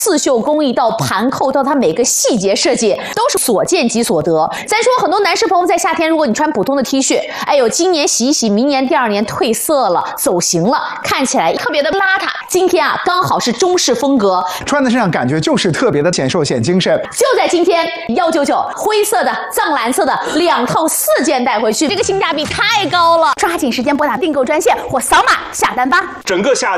刺绣工艺到盘扣到它每个细节设计都是所见即所得。咱说很多男士朋友在夏天，如果你穿普通的 T 恤，哎呦，今年洗一洗，明年第2年褪色了，走形了，看起来特别的邋遢。今天啊，刚好是中式风格， 穿在身上感觉就是特别的显瘦显精神。 就在今天199，灰色的、藏蓝色的2套4件带回去，这个性价比太高了。抓紧时间拨打订购专线或扫码下单吧。 整个夏季